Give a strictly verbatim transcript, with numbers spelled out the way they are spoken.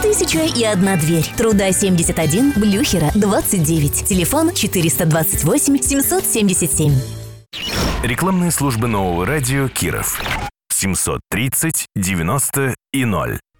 Тысяча и одна дверь. Труда семьдесят один, Блюхера двадцать девять. Телефон четыреста двадцать восемь семьсот семьдесят семь. Рекламные службы нового радио Киров. семьсот тридцать девяносто и ноль.